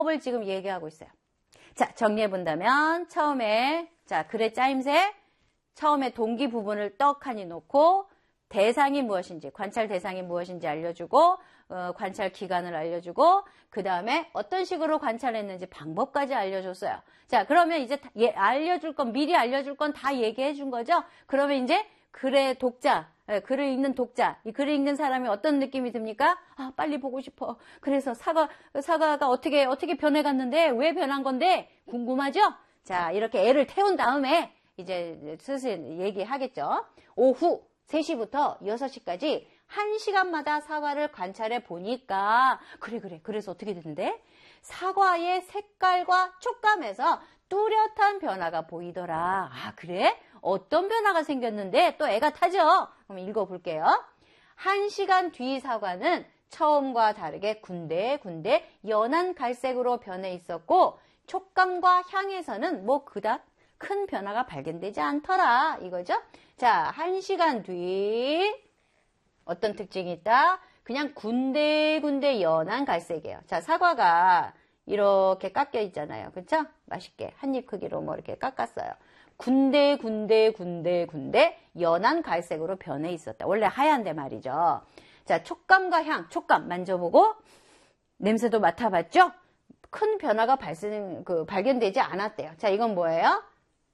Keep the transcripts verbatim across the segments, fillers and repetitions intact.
을 지금 얘기하고 있어요. 자, 정리해 본다면 처음에 자 글의 짜임새 처음에 동기 부분을 떡하니 놓고 대상이 무엇인지 관찰 대상이 무엇인지 알려주고 어, 관찰 기간을 알려주고 그 다음에 어떤 식으로 관찰했는지 방법까지 알려줬어요. 자, 그러면 이제 예, 알려줄 건 미리 알려줄 건 다 얘기해 준 거죠. 그러면 이제 글의 독자 예, 글을 읽는 독자, 이 글을 읽는 사람이 어떤 느낌이 듭니까? 아, 빨리 보고 싶어. 그래서 사과, 사과가 어떻게, 어떻게 변해갔는데, 왜 변한 건데? 궁금하죠? 자, 이렇게 애를 태운 다음에, 이제 슬슬 얘기하겠죠. 오후 세 시부터 여섯 시까지 한 시간마다 사과를 관찰해 보니까, 그래, 그래. 그래서 어떻게 됐는데? 사과의 색깔과 촉감에서 뚜렷한 변화가 보이더라. 아, 그래? 어떤 변화가 생겼는데 또 애가 타죠? 그럼 읽어볼게요. 한 시간 뒤 사과는 처음과 다르게 군데군데 연한 갈색으로 변해 있었고 촉감과 향에서는 뭐 그닥 큰 변화가 발견되지 않더라. 이거죠? 자, 한 시간 뒤 어떤 특징이 있다? 그냥 군데군데 연한 갈색이에요. 자, 사과가 이렇게 깎여 있잖아요. 그렇죠? 맛있게 한 입 크기로 뭐 이렇게 깎았어요. 군데 군데 군데 군데 연한 갈색으로 변해 있었다. 원래 하얀데 말이죠. 자, 촉감과 향, 촉감 만져보고 냄새도 맡아봤죠? 큰 변화가 발생, 그, 발견되지 않았대요. 자, 이건 뭐예요?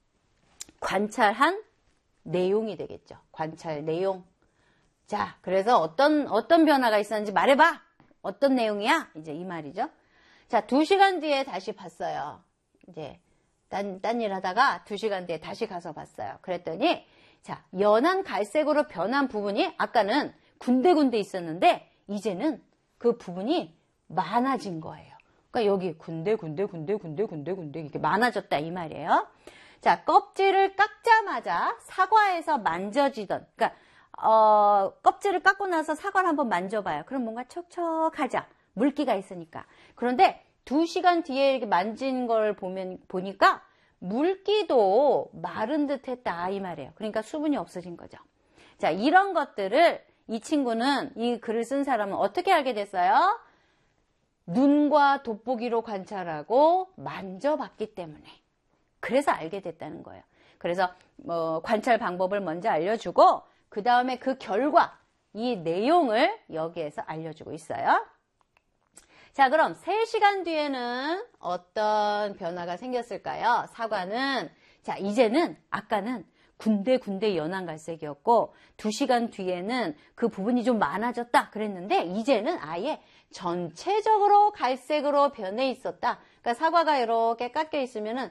관찰한 내용이 되겠죠. 관찰 내용. 자, 그래서 어떤, 어떤 변화가 있었는지 말해봐! 어떤 내용이야? 이제 이 말이죠. 자, 두 시간 뒤에 다시 봤어요. 이제, 딴, 딴 일 하다가 두 시간 뒤에 다시 가서 봤어요. 그랬더니, 자, 연한 갈색으로 변한 부분이 아까는 군데군데 있었는데, 이제는 그 부분이 많아진 거예요. 그러니까 여기 군데, 군데, 군데, 군데, 군데, 군데, 이렇게 많아졌다, 이 말이에요. 자, 껍질을 깎자마자 사과에서 만져지던, 그러니까, 어, 껍질을 깎고 나서 사과를 한번 만져봐요. 그럼 뭔가 척척하죠. 물기가 있으니까. 그런데 두 시간 뒤에 이렇게 만진 걸 보면, 보니까 물기도 마른 듯 했다, 이 말이에요. 그러니까 수분이 없어진 거죠. 자, 이런 것들을 이 친구는, 이 글을 쓴 사람은 어떻게 알게 됐어요? 눈과 돋보기로 관찰하고 만져봤기 때문에. 그래서 알게 됐다는 거예요. 그래서 뭐 관찰 방법을 먼저 알려주고 그 다음에 그 결과, 이 내용을 여기에서 알려주고 있어요. 자, 그럼 세 시간 뒤에는 어떤 변화가 생겼을까요? 사과는, 자, 이제는 아까는 군데군데 연한 갈색이었고 두 시간 뒤에는 그 부분이 좀 많아졌다 그랬는데 이제는 아예 전체적으로 갈색으로 변해 있었다. 그러니까 사과가 이렇게 깎여 있으면은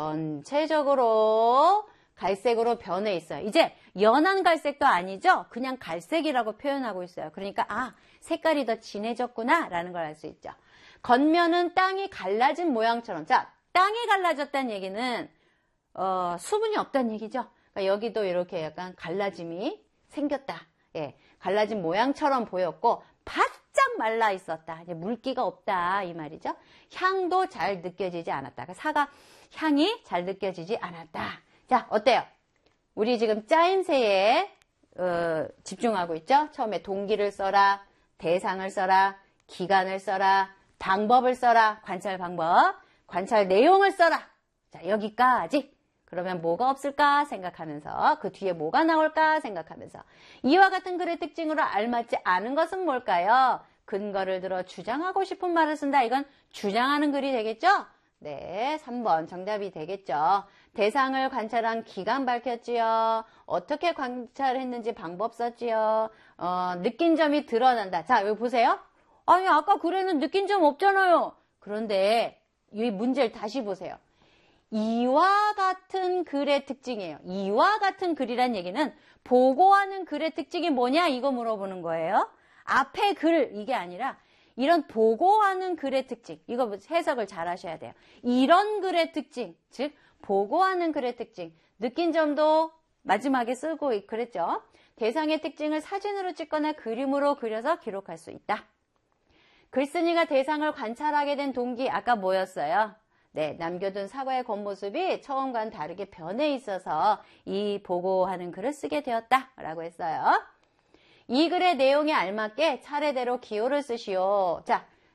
전체적으로 갈색으로 변해 있어요. 이제 연한 갈색도 아니죠. 그냥 갈색이라고 표현하고 있어요. 그러니까 아, 색깔이 더 진해졌구나 라는 걸 알 수 있죠. 겉면은 땅이 갈라진 모양처럼. 자, 땅이 갈라졌다는 얘기는 어, 수분이 없다는 얘기죠. 그러니까 여기도 이렇게 약간 갈라짐이 생겼다. 예, 갈라진 모양처럼 보였고 바짝 말라 있었다. 이제 물기가 없다 이 말이죠. 향도 잘 느껴지지 않았다. 그러니까 사과 향이 잘 느껴지지 않았다. 자, 어때요? 우리 지금 짜임새에 어, 집중하고 있죠? 처음에 동기를 써라, 대상을 써라, 기간을 써라, 방법을 써라, 관찰 방법, 관찰 내용을 써라. 자, 여기까지. 그러면 뭐가 없을까 생각하면서 그 뒤에 뭐가 나올까 생각하면서 이와 같은 글의 특징으로 알맞지 않은 것은 뭘까요? 근거를 들어 주장하고 싶은 말을 쓴다. 이건 주장하는 글이 되겠죠? 네, 삼 번 정답이 되겠죠. 대상을 관찰한 기간 밝혔지요. 어떻게 관찰했는지 방법 썼지요. 어, 느낀 점이 드러난다. 자, 여기 보세요. 아니, 아까 글에는 느낀 점 없잖아요. 그런데 이 문제를 다시 보세요. 이와 같은 글의 특징이에요. 이와 같은 글이란 얘기는 보고하는 글의 특징이 뭐냐? 이거 물어보는 거예요. 앞에 글, 이게 아니라 이런 보고하는 글의 특징, 이거 해석을 잘 하셔야 돼요. 이런 글의 특징, 즉 보고하는 글의 특징, 느낀 점도 마지막에 쓰고 그랬죠. 대상의 특징을 사진으로 찍거나 그림으로 그려서 기록할 수 있다. 글쓴이가 대상을 관찰하게 된 동기, 아까 뭐였어요? 네, 남겨둔 사과의 겉모습이 처음과는 다르게 변해 있어서 이 보고하는 글을 쓰게 되었다라고 했어요. 이 글의 내용에 알맞게 차례대로 기호를 쓰시오. 자,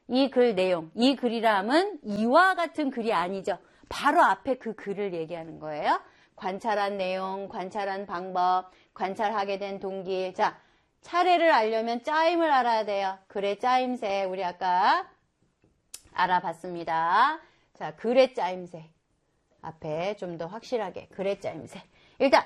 이 글 내용, 이 글이람은 이와 같은 글이 아니죠. 바로 앞에 그 글을 얘기하는 거예요. 관찰한 내용, 관찰한 방법, 관찰하게 된 동기. 자, 차례를 알려면 짜임을 알아야 돼요. 글의 짜임새 우리 아까 알아봤습니다. 자, 글의 짜임새. 앞에 좀 더 확실하게 글의 짜임새. 일단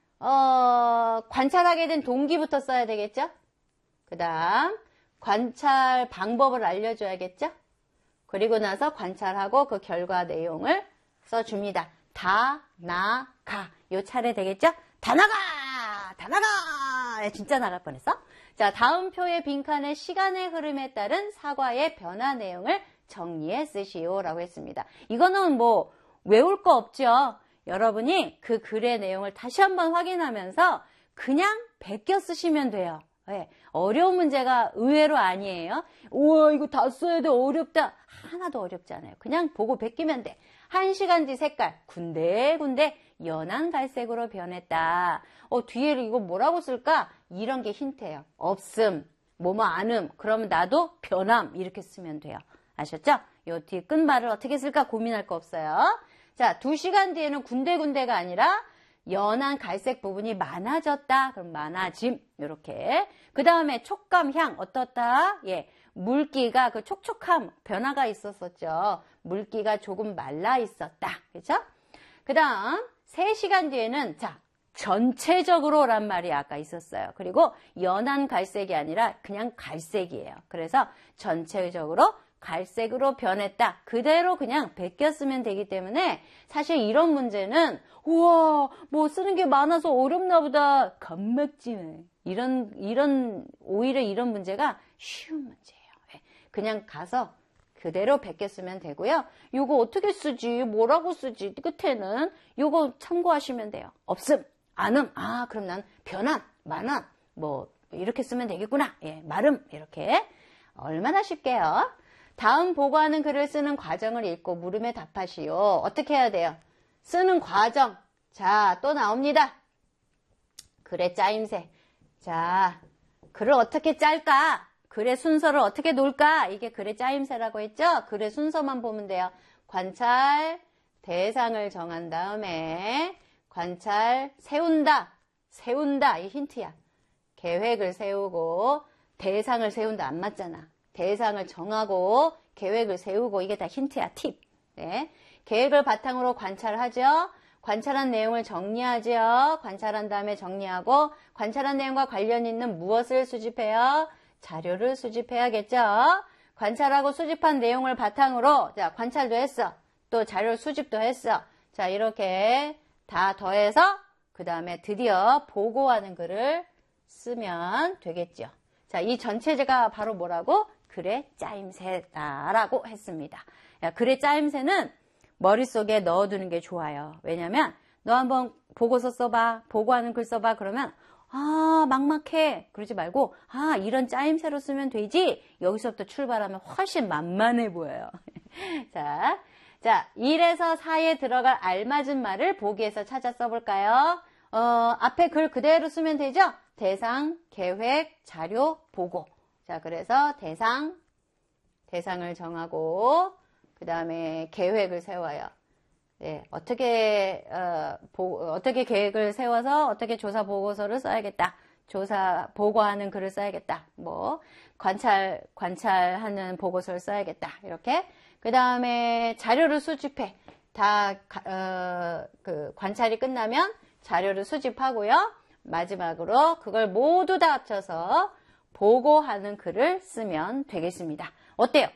어, 관찰하게 된 동기부터 써야 되겠죠? 그 다음 관찰 방법을 알려줘야겠죠? 그리고 나서 관찰하고 그 결과 내용을 써줍니다. 다, 나, 가. 요 차례 되겠죠? 다 나가! 다 나가! 진짜 나갈 뻔했어? 자, 다음 표의 빈칸에 시간의 흐름에 따른 사과의 변화 내용을 정리해 쓰시오 라고 했습니다. 이거는 뭐 외울 거 없죠? 여러분이 그 글의 내용을 다시 한번 확인하면서 그냥 베껴 쓰시면 돼요. 네, 어려운 문제가 의외로 아니에요. 우와 이거 다 써야 돼 어렵다. 하나도 어렵지 않아요. 그냥 보고 베끼면 돼. 한 시간 뒤 색깔 군데군데 연한 갈색으로 변했다. 어 뒤에 이거 뭐라고 쓸까? 이런 게 힌트예요. 없음, 뭐뭐 안음, 그러면 나도 변함 이렇게 쓰면 돼요. 아셨죠? 요 뒤에 끝말을 어떻게 쓸까 고민할 거 없어요. 자, 두 시간 뒤에는 군데군데가 아니라 연한 갈색 부분이 많아졌다. 그럼 많아짐. 요렇게. 그 다음에 촉감, 향 어떻다? 예. 물기가 그 촉촉함 변화가 있었었죠. 물기가 조금 말라 있었다. 그죠? 그 다음 세 시간 뒤에는 자, 전체적으로 란 말이 아까 있었어요. 그리고 연한 갈색이 아니라 그냥 갈색이에요. 그래서 전체적으로 갈색으로 변했다. 그대로 그냥 베껴 쓰면 되기 때문에 사실 이런 문제는 우와 뭐 쓰는 게 많아서 어렵나 보다 겁먹지. 이런 이런 오히려 이런 문제가 쉬운 문제예요. 그냥 가서 그대로 베껴 쓰면 되고요. 요거 어떻게 쓰지? 뭐라고 쓰지? 끝에는 요거 참고하시면 돼요. 없음, 안음. 아 그럼 난 변함, 만함 뭐 이렇게 쓰면 되겠구나. 예, 마름 이렇게. 얼마나 쉽게요. 다음 보고하는 글을 쓰는 과정을 읽고 물음에 답하시오. 어떻게 해야 돼요? 쓰는 과정. 자, 또 나옵니다. 글의 짜임새. 자, 글을 어떻게 짤까? 글의 순서를 어떻게 놓을까? 이게 글의 짜임새라고 했죠? 글의 순서만 보면 돼요. 관찰, 대상을 정한 다음에 관찰, 세운다. 세운다. 이 힌트야. 계획을 세우고 대상을 세운다. 안 맞잖아. 대상을 정하고 계획을 세우고 이게 다 힌트야. 팁. 네. 계획을 바탕으로 관찰하죠. 관찰한 내용을 정리하죠. 관찰한 다음에 정리하고 관찰한 내용과 관련 있는 무엇을 수집해요? 자료를 수집해야겠죠. 관찰하고 수집한 내용을 바탕으로 자 관찰도 했어. 또 자료 수집도 했어. 자 이렇게 다 더해서 그 다음에 드디어 보고하는 글을 쓰면 되겠죠. 자, 이 전체제가 바로 뭐라고? 글의 짜임새다라고 했습니다. 야, 글의 짜임새는 머릿속에 넣어두는 게 좋아요. 왜냐면 너 한번 보고서 써봐. 보고하는 글 써봐. 그러면 아 막막해. 그러지 말고 아 이런 짜임새로 쓰면 되지. 여기서부터 출발하면 훨씬 만만해 보여요. 자, 자 일에서 사에 들어갈 알맞은 말을 보기에서 찾아 써볼까요? 어, 앞에 글 그대로 쓰면 되죠? 대상, 계획, 자료, 보고. 자, 그래서 대상, 대상을 정하고, 그 다음에 계획을 세워요. 네, 어떻게, 어, 보, 어떻게 계획을 세워서 어떻게 조사 보고서를 써야겠다. 조사, 보고하는 글을 써야겠다. 뭐, 관찰, 관찰하는 보고서를 써야겠다. 이렇게. 그 다음에 자료를 수집해. 다, 어, 그, 관찰이 끝나면 자료를 수집하고요. 마지막으로 그걸 모두 다 합쳐서 보고하는 글을 쓰면 되겠습니다. 어때요?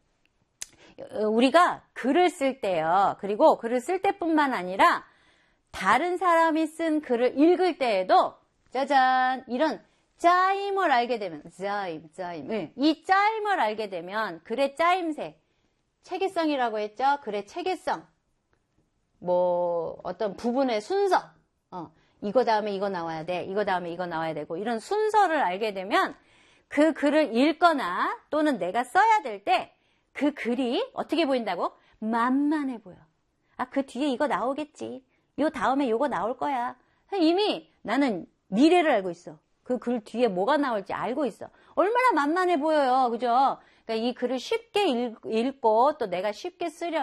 우리가 글을 쓸 때요. 그리고 글을 쓸 때뿐만 아니라 다른 사람이 쓴 글을 읽을 때에도 짜잔 이런 짜임을 알게 되면 짜임, 짜임. 네. 이 짜임을 알게 되면 글의 짜임새, 체계성이라고 했죠. 글의 체계성, 뭐 어떤 부분의 순서, 어, 이거 다음에 이거 나와야 돼. 이거 다음에 이거 나와야 되고 이런 순서를 알게 되면 그 글을 읽거나 또는 내가 써야 될 때 그 글이 어떻게 보인다고? 만만해 보여. 아, 그 뒤에 이거 나오겠지. 요 다음에 요거 나올 거야. 이미 나는 미래를 알고 있어. 그 글 뒤에 뭐가 나올지 알고 있어. 얼마나 만만해 보여요. 그죠? 그러니까 이 글을 쉽게 읽, 읽고 또 내가 쉽게 쓰려